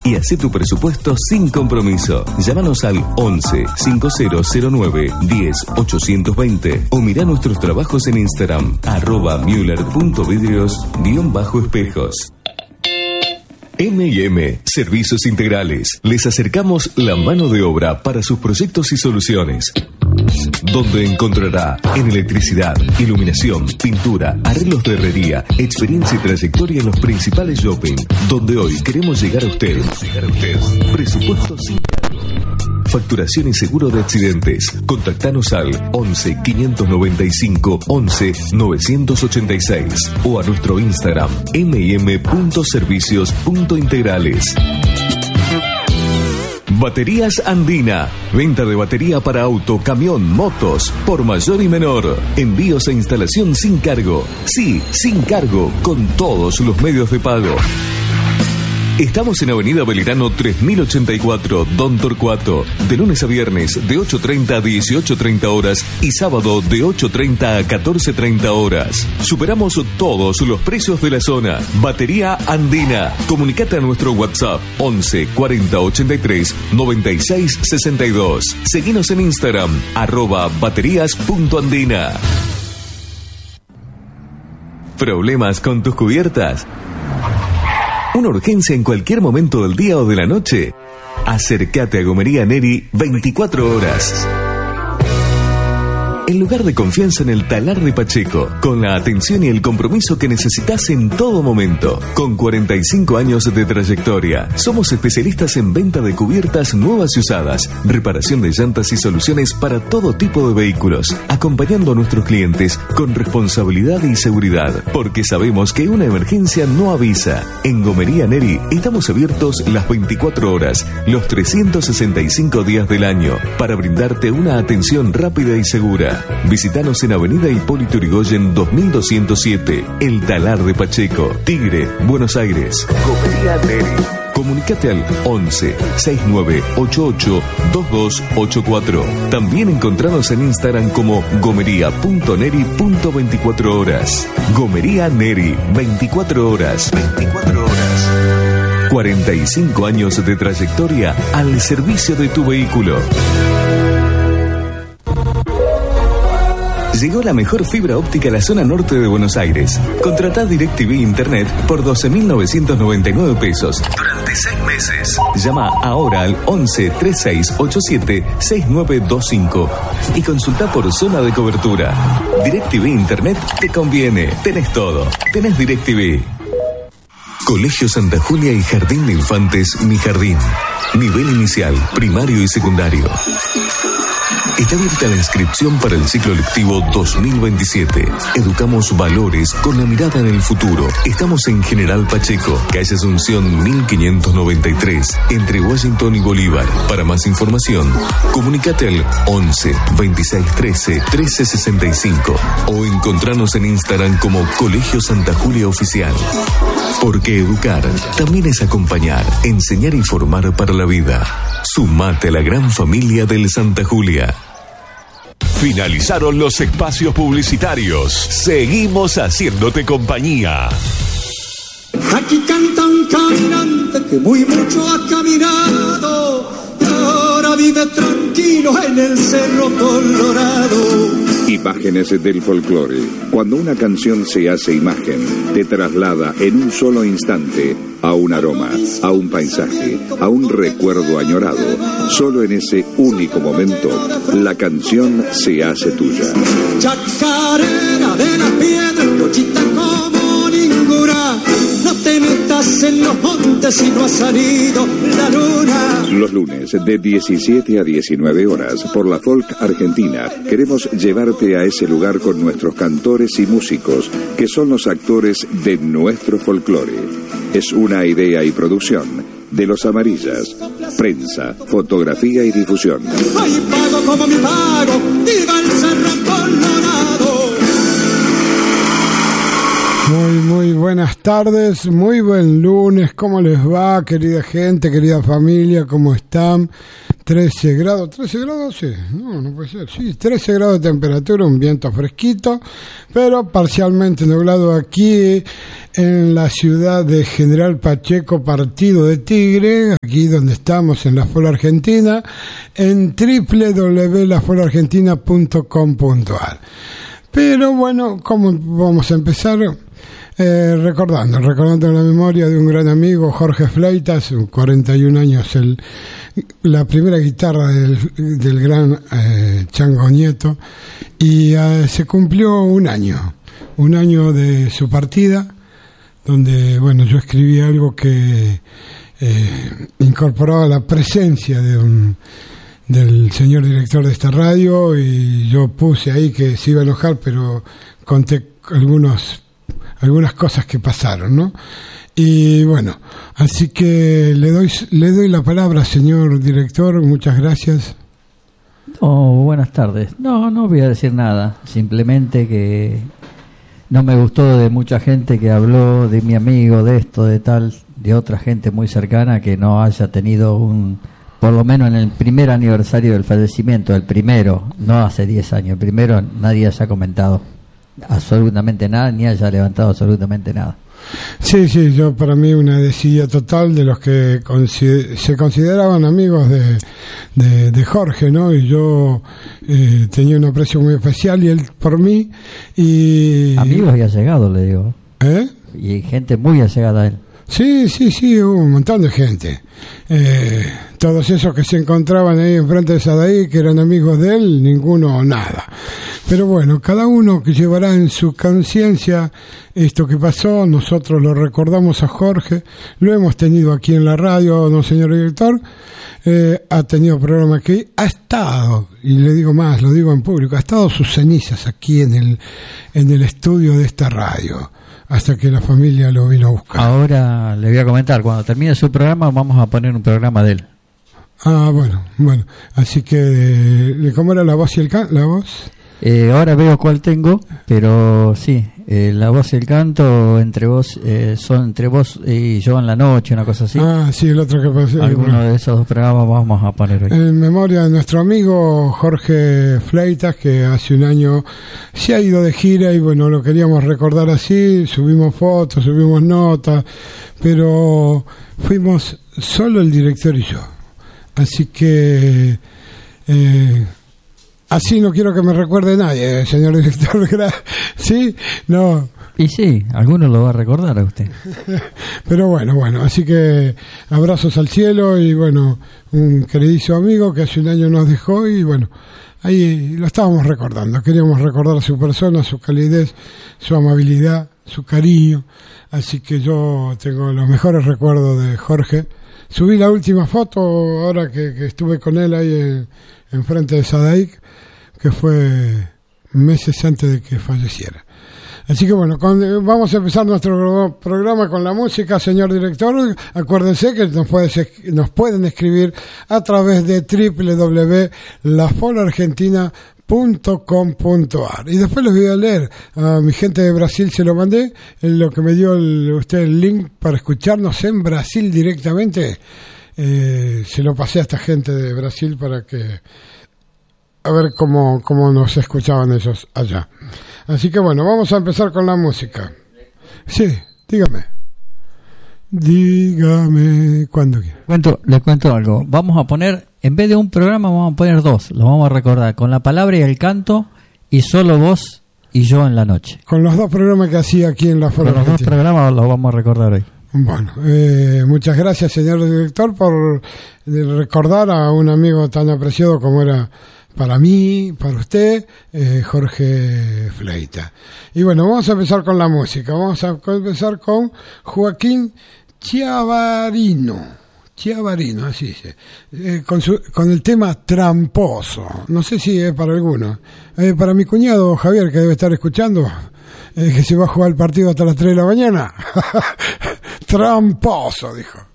y hacé tu presupuesto sin compromiso. Llámanos al 11 5009 10 820 o mirá nuestros trabajos en Instagram @mueller.vidrios_espejos. M&M Servicios Integrales. Les acercamos la mano de obra para sus proyectos y soluciones, donde encontrará en electricidad, iluminación, pintura, arreglos de herrería, experiencia y trayectoria en los principales shopping, donde hoy queremos llegar a usted. Presupuesto sin cargo. Facturación y seguro de accidentes. Contactanos al 11 595 11 986 o a nuestro Instagram mm.servicios.integrales. Baterías Andina. Venta de batería para auto, camión, motos, por mayor y menor. Envíos e instalación sin cargo. Sí, sin cargo, con todos los medios de pago. Estamos en Avenida Belgrano 3084, Don Torcuato, de lunes a viernes de 8:30 a 18:30 horas y sábado de 8:30 a 14:30 horas. Superamos todos los precios de la zona. Batería Andina. Comunicate a nuestro WhatsApp 11 40 83 96 62. Seguinos en Instagram @baterías.andina. ¿Problemas con tus cubiertas? ¿Una urgencia en cualquier momento del día o de la noche? Acércate a Gomería Neri 24 horas. El lugar de confianza en el Talar de Pacheco, con la atención y el compromiso que necesitas en todo momento. Con 45 años de trayectoria, somos especialistas en venta de cubiertas nuevas y usadas, reparación de llantas y soluciones para todo tipo de vehículos, acompañando a nuestros clientes con responsabilidad y seguridad, porque sabemos que una emergencia no avisa. En Gomería Neri estamos abiertos las 24 horas, los 365 días del año, para brindarte una atención rápida y segura. Visítanos en Avenida Hipólito Yrigoyen 2207, El Talar de Pacheco, Tigre, Buenos Aires. Gomería Neri. Comunicate al 11 6988 2284. También encontranos en Instagram como gomería.neri.24 horas. Gomería Neri, 24 horas. 24 horas. 45 años de trayectoria al servicio de tu vehículo. Llegó la mejor fibra óptica a la zona norte de Buenos Aires. Contratá DirecTV Internet por 12.999 pesos durante 6 meses. Llama ahora al 11 3687 6925 y consultá por zona de cobertura. DirecTV Internet te conviene. Tenés todo. Tenés DirecTV. Colegio Santa Julia y Jardín de Infantes Mi Jardín. Nivel inicial, primario y secundario. Está abierta la inscripción para el ciclo lectivo 2027. Educamos valores con la mirada en el futuro. Estamos en General Pacheco, calle Asunción 1593, entre Washington y Bolívar. Para más información, comunícate al 11 26 13 13 65 o encontranos en Instagram como Colegio Santa Julia Oficial. Porque educar también es acompañar, enseñar y formar para la vida. Sumate a la gran familia del Santa Julia. Finalizaron los espacios publicitarios. Seguimos haciéndote compañía. Aquí canta un caminante que muy mucho ha caminado y ahora vive tranquilo en el Cerro Colorado. Imágenes del folclore. Cuando una canción se hace imagen, te traslada en un solo instante a un aroma, a un paisaje, a un recuerdo añorado. Solo en ese único momento, la canción se hace tuya. Chacarera de la piedra, nochita como ninguna. No te metas en los montes si no ha salido la luna. Los lunes de 17 a 19 horas por la Folk Argentina queremos llevarte a ese lugar con nuestros cantores y músicos que son los actores de nuestro folclore. Es una idea y producción de Los Amarillas. Prensa, fotografía y difusión. Ay, pago como mi pago, viva el Cerro Colorado. Muy buenas tardes, muy buen lunes, ¿cómo les va, querida gente, querida familia? ¿Cómo están? 13 grados, sí, no puede ser, sí, 13 grados de temperatura, un viento fresquito, pero parcialmente nublado aquí en la ciudad de General Pacheco, partido de Tigre, aquí donde estamos en la FOL Argentina, en www.lafolargentina.com.ar. Pero bueno, ¿cómo vamos a empezar? Recordando la memoria de un gran amigo, Jorge Fleitas, 41 años, la primera guitarra del gran Chango Nieto, y se cumplió un año de su partida, donde bueno, yo escribí algo que incorporaba la presencia del señor director de esta radio, y yo puse ahí que se iba a enojar, pero conté algunas cosas que pasaron, ¿no? Y bueno, así que le doy la palabra, señor director. Muchas gracias. Buenas tardes. No voy a decir nada, simplemente que no me gustó de mucha gente que habló de mi amigo, de esto, de tal, de otra gente muy cercana que no haya tenido por lo menos en el primer aniversario del fallecimiento, el primero, no hace 10 años, el primero, nadie haya comentado absolutamente nada, ni haya levantado absolutamente nada. Sí, yo para mí una desidia total de los que se consideraban amigos de Jorge, ¿no? Y yo tenía un aprecio muy especial, y él por mí, y amigos y allegados, le digo. Y gente muy allegada a él. Sí, hubo un montón de gente. Todos esos que se encontraban ahí enfrente de Sadaí, que eran amigos de él, ninguno nada. Pero bueno, cada uno que llevará en su conciencia esto que pasó. Nosotros lo recordamos a Jorge, lo hemos tenido aquí en la radio, ¿no, señor director? Ha tenido programa aquí, ha estado, y le digo más, lo digo en público, ha estado sus cenizas aquí en el estudio de esta radio, hasta que la familia lo vino a buscar. Ahora le voy a comentar, cuando termine su programa vamos a poner un programa de él. Bueno, así que, ¿cómo era la voz y la voz? Ahora veo cuál tengo, pero sí, la voz y el canto son entre vos y yo en la noche, una cosa así. Sí, el otro que pasó. Alguno de esos dos programas vamos a poner hoy. En memoria de nuestro amigo Jorge Fleitas, que hace un año se ha ido de gira, y bueno, lo queríamos recordar así, subimos fotos, subimos notas, pero fuimos solo el director y yo. Así que así no quiero que me recuerde nadie, señor director. ¿Sí? No. Y sí, alguno lo va a recordar a usted. Pero bueno, así que abrazos al cielo, y bueno, un queridísimo amigo que hace un año nos dejó, y bueno, ahí lo estábamos recordando. Queríamos recordar su persona, su calidez, su amabilidad, su cariño. Así que yo tengo los mejores recuerdos de Jorge. Subí la última foto ahora que estuve con él ahí en frente de Sadaí, que fue meses antes de que falleciera. Así que bueno, vamos a empezar nuestro programa con la música, señor director. Acuérdense que nos pueden escribir a través de www.lafolargentina.com.ar. Y después les voy a leer. A mi gente de Brasil se lo mandé, lo que me dio usted el link para escucharnos en Brasil directamente. Se lo pasé a esta gente de Brasil para que a ver cómo nos escuchaban ellos allá. Así que bueno, vamos a empezar con la música. Sí, dígame cuando quiera. Les cuento algo. Vamos a poner, en vez de un programa, vamos a poner dos. Lo vamos a recordar con la palabra y el canto, y solo vos y yo en la noche. Con los dos programas que hacía aquí en la FOL Argentina. Con los dos programas los vamos a recordar hoy. Bueno, muchas gracias, señor director, por recordar a un amigo tan apreciado como era para mí, para usted, Jorge Fleitas. Y bueno, vamos a empezar con la música. Vamos a empezar con Joaquín Chiavarino, así dice, con el tema Tramposo. No sé si es para alguno. Para mi cuñado Javier, que debe estar escuchando, que se va a jugar el partido hasta las 3 de la mañana. Tramposo, dijo.